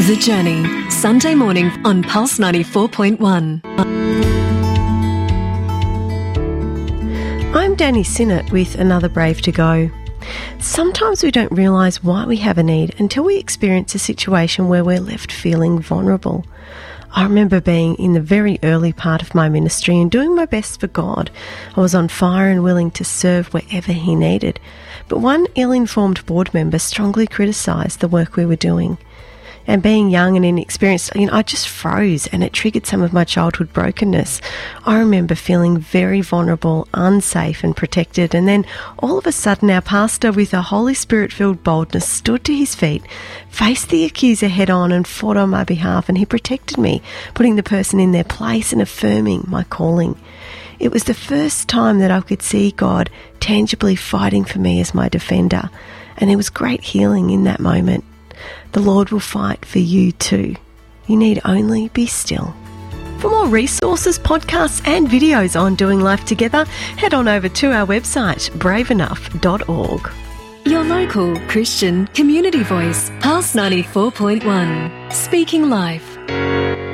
The Journey, Sunday morning on Pulse 94.1. I'm Danny Sinnott with another Brave to Go. Sometimes we don't realise why we have a need until we experience a situation where we're left feeling vulnerable. I remember being in the very early part of my ministry and doing my best for God. I was on fire and willing to serve wherever He needed. But one ill-informed board member strongly criticised the work we were doing. And being young and inexperienced, I just froze, and it triggered some of my childhood brokenness. I remember feeling very vulnerable, unsafe and protected, and then all of a sudden our pastor, with a Holy Spirit-filled boldness, stood to his feet, faced the accuser head on and fought on my behalf, and he protected me, putting the person in their place and affirming my calling. It was the first time that I could see God tangibly fighting for me as my defender, and there was great healing in that moment. The Lord will fight for you too. You need only be still. For more resources, podcasts and videos on doing life together, head on over to our website, braveenough.org. Your local Christian community voice, Pulse 94.1. Speaking life.